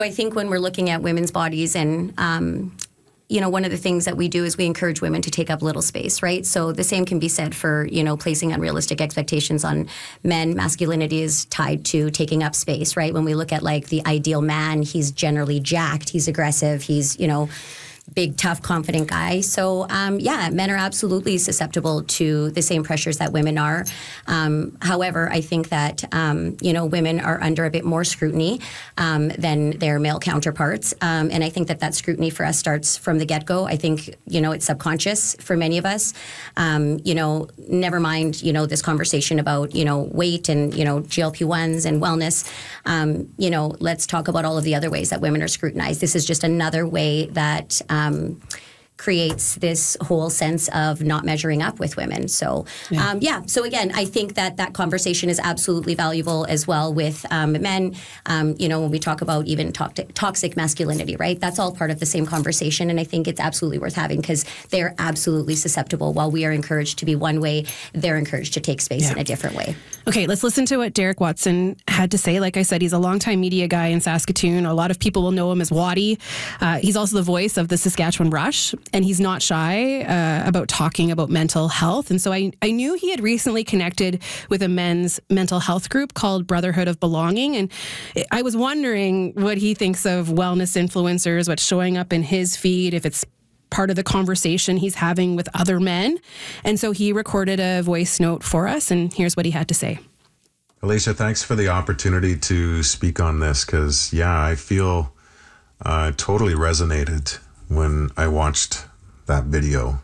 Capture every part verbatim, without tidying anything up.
I think when we're looking at women's bodies and, um, you know, one of the things that we do is we encourage women to take up little space, right? So the same can be said for, you know, placing unrealistic expectations on men. Masculinity is tied to taking up space, right? When we look at like the ideal man, he's generally jacked, he's aggressive, he's, you know, big, tough, confident guy. So, um, yeah, men are absolutely susceptible to the same pressures that women are. Um, however, I think that, um, you know, women are under a bit more scrutiny um, than their male counterparts. Um, and I think that that scrutiny for us starts from the get-go. I think, you know, it's subconscious for many of us. Um, you know, never mind, you know, this conversation about, you know, weight and, you know, G L P ones and wellness. Um, you know, let's talk about all of the other ways that women are scrutinized. This is just another way that Um, creates this whole sense of not measuring up with women. So, yeah. Um, yeah. So again, I think that that conversation is absolutely valuable as well with um, men. Um, you know, when we talk about even to- toxic masculinity, right? That's all part of the same conversation. And I think it's absolutely worth having because they're absolutely susceptible. While we are encouraged to be one way, they're encouraged to take space yeah. in a different way. Okay, let's listen to what Derek Watson had to say. Like I said, he's a longtime media guy in Saskatoon. A lot of people will know him as Waddy. Uh, he's also the voice of the Saskatchewan Rush. And he's not shy uh, about talking about mental health. And so I, I knew he had recently connected with a men's mental health group called Brotherhood of Belonging. And I was wondering what he thinks of wellness influencers, what's showing up in his feed, if it's part of the conversation he's having with other men. And so he recorded a voice note for us. And here's what he had to say. Alicia, thanks for the opportunity to speak on this because, yeah, I feel uh, totally resonated when I watched that video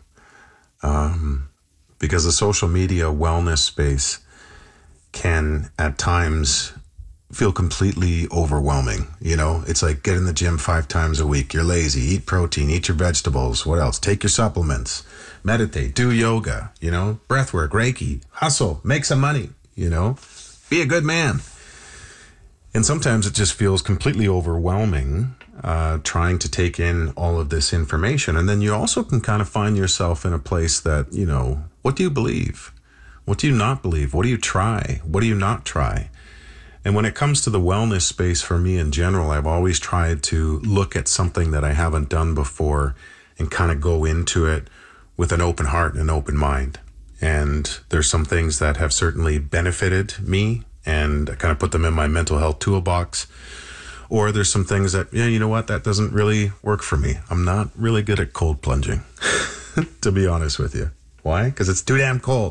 um, because the social media wellness space can at times feel completely overwhelming. You know, it's like get in the gym five times a week. You're lazy, eat protein, eat your vegetables. What else? Take your supplements, meditate, do yoga, you know, breath work, Reiki, hustle, make some money, you know, be a good man. And sometimes it just feels completely overwhelming uh, trying to take in all of this information. And then you also can kind of find yourself in a place that, you know, what do you believe? What do you not believe? What do you try? What do you not try? And when it comes to the wellness space for me in general, I've always tried to look at something that I haven't done before and kind of go into it with an open heart and an open mind. And there's some things that have certainly benefited me and I kind of put them in my mental health toolbox. Or there's some things that, yeah, you know what, that doesn't really work for me. I'm not really good at cold plunging, to be honest with you. Why? Because it's too damn cold.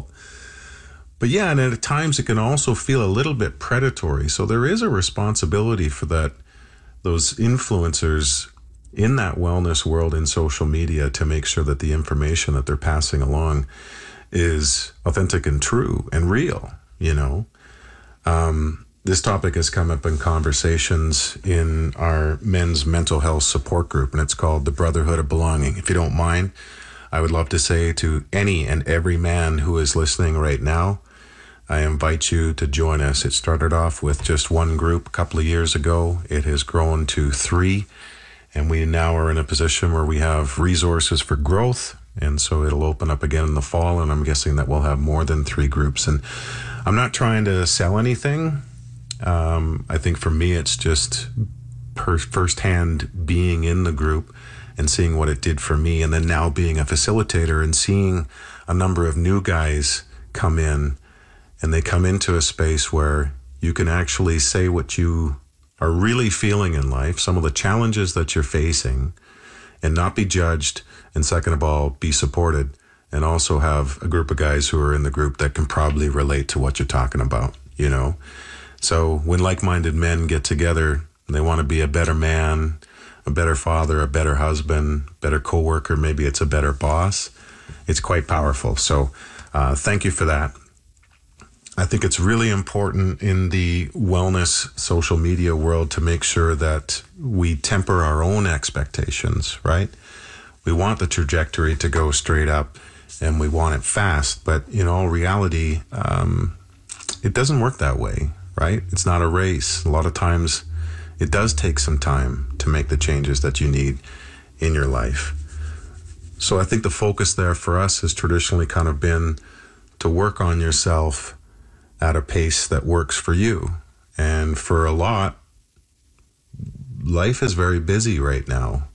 But yeah, and at times it can also feel a little bit predatory. So there is a responsibility for that, those influencers in that wellness world in social media to make sure that the information that they're passing along is authentic and true and real, you know. Um, this topic has come up in conversations in our men's mental health support group, and it's called the Brotherhood of Belonging. If you don't mind, I would love to say to any and every man who is listening right now, I invite you to join us. It started off with just one group a couple of years ago. It has grown to three, and we now are in a position where we have resources for growth. And so it'll open up again in the fall, and I'm guessing that we'll have more than three groups. And I'm not trying to sell anything. Um, I think for me, it's just per- firsthand being in the group and seeing what it did for me, and then now being a facilitator and seeing a number of new guys come in, and they come into a space where you can actually say what you are really feeling in life, some of the challenges that you're facing, and not be judged, and second of all, be supported, and also have a group of guys who are in the group that can probably relate to what you're talking about, you know? So when like-minded men get together and they want to be a better man, a better father, a better husband, better coworker, maybe it's a better boss, it's quite powerful. So uh, thank you for that. I think it's really important in the wellness social media world to make sure that we temper our own expectations, right? We want the trajectory to go straight up and we want it fast, but in all reality, um, it doesn't work that way, right? It's not a race. A lot of times it does take some time to make the changes that you need in your life. So I think the focus there for us has traditionally kind of been to work on yourself at a pace that works for you. And for a lot, life is very busy right now.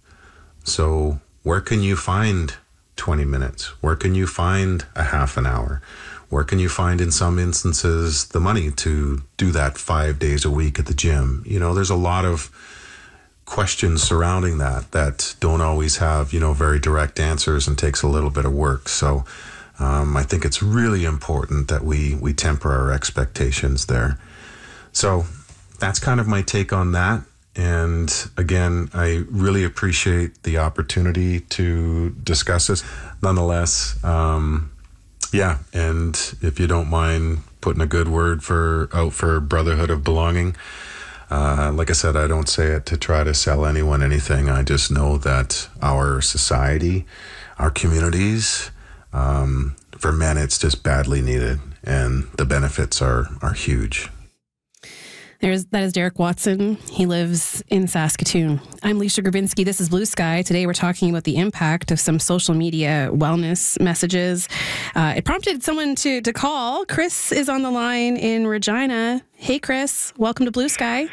So where can you find twenty minutes? Where can you find a half an hour? Where can you find, in some instances, the money to do that five days a week at the gym? You know, there's a lot of questions surrounding that that don't always have, you know, very direct answers and takes a little bit of work. So um, I think it's really important that we, we temper our expectations there. So that's kind of my take on that. And again, I really appreciate the opportunity to discuss this. Nonetheless, um, yeah, and if you don't mind putting a good word for out for Brotherhood of Belonging, uh, like I said, I don't say it to try to sell anyone anything. I just know that our society, our communities, um, for men, it's just badly needed, and the benefits are are huge. There's, that is Derek Watson. He lives in Saskatoon. I'm Leisha Grabinski. This is Blue Sky. Today we're talking about the impact of some social media wellness messages. Uh, it prompted someone to, to call. Chris is on the line in Regina. Hey, Chris. Welcome to Blue Sky.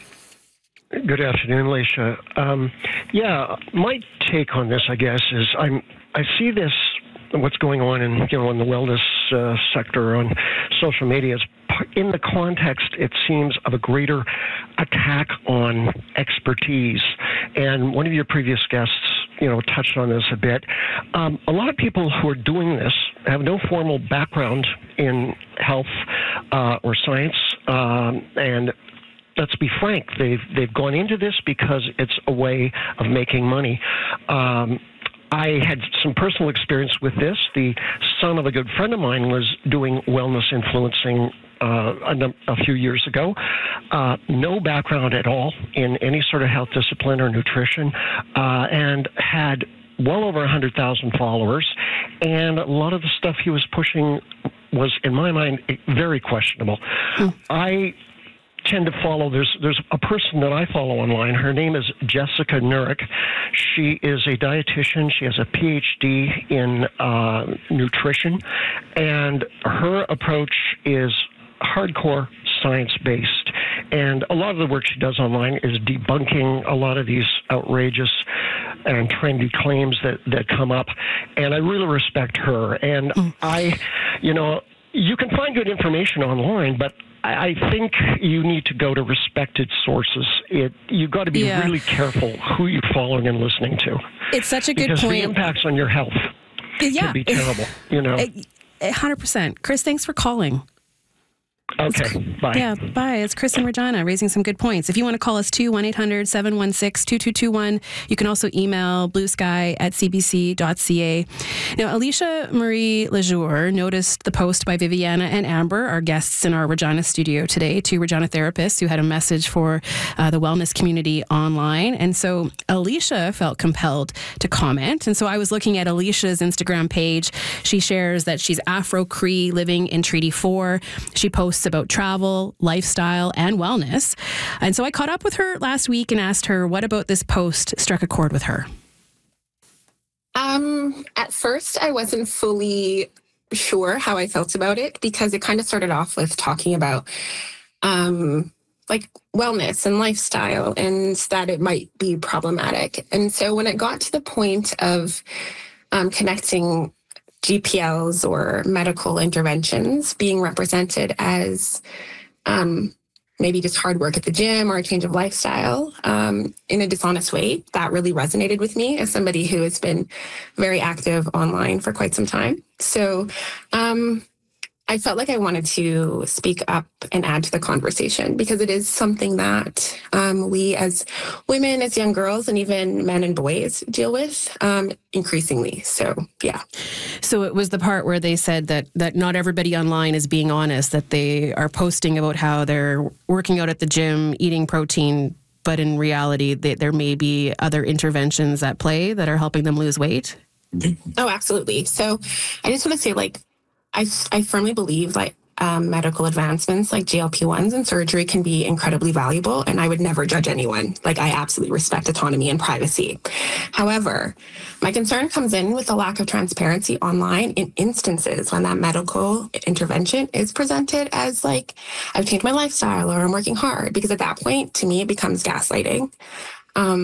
Good afternoon, Leisha. Um, yeah, my take on this, I guess, is I'm I see this, what's going on in, you know, in the wellness uh, sector on social media is in the context, it seems, of a greater attack on expertise. And one of your previous guests, you know, touched on this a bit. Um, a lot of people who are doing this have no formal background in health uh, or science, um, and let's be frank, they've they've gone into this because it's a way of making money. Um, I had some personal experience with this. The son of a good friend of mine was doing wellness influencing uh, a, a few years ago. Uh, no background at all in any sort of health discipline or nutrition, uh, and had well over one hundred thousand followers. And a lot of the stuff he was pushing was, in my mind, very questionable. Hmm. I tend to follow, there's there's a person that I follow online. Her name is Jessica Nurick. She is a dietitian. She has a P H D in uh, nutrition, and her approach is hardcore science-based. And a lot of the work she does online is debunking a lot of these outrageous and trendy claims that, that come up. And I really respect her. And mm. I, you know, you can find good information online, but I think you need to go to respected sources. It you got to be yeah. really careful who you're following and listening to. It's such a good because point. Because the impacts on your health yeah. can be terrible. You know, one hundred percent. Chris, thanks for calling. Okay, it's, bye. Yeah, bye. It's Chris and Regina raising some good points. If you want to call us too, one eight hundred seven one six two two two one. You can also email bluesky at c b c dot c a. Now, Alicia Marie Lejour noticed the post by Viviana and Amber, our guests in our Regina studio today, two Regina therapists who had a message for uh, the wellness community online. And so Alicia felt compelled to comment. And so I was looking at Alicia's Instagram page. She shares that she's Afro-Cree living in Treaty four. She posts about travel, lifestyle, and wellness. And so I caught up with her last week and asked her what about this post struck a chord with her. Um, at first, I wasn't fully sure how I felt about it because it kind of started off with talking about um, like wellness and lifestyle and that it might be problematic. And so when it got to the point of um, connecting G P Ls or medical interventions being represented as um, maybe just hard work at the gym or a change of lifestyle um, in a dishonest way, that really resonated with me as somebody who has been very active online for quite some time. So um, I felt like I wanted to speak up and add to the conversation because it is something that um, we as women, as young girls, and even men and boys deal with um, increasingly. So, yeah. So it was the part where they said that that not everybody online is being honest, that they are posting about how they're working out at the gym, eating protein, but in reality, they, there may be other interventions at play that are helping them lose weight. Oh, absolutely. So I just want to say, like, I, I firmly believe like um, medical advancements like G L P ones and surgery can be incredibly valuable, and I would never judge anyone. Like, I absolutely respect autonomy and privacy. However, my concern comes in with the lack of transparency online in instances when that medical intervention is presented as like, I've changed my lifestyle or I'm working hard, because at that point, to me, it becomes gaslighting. Um,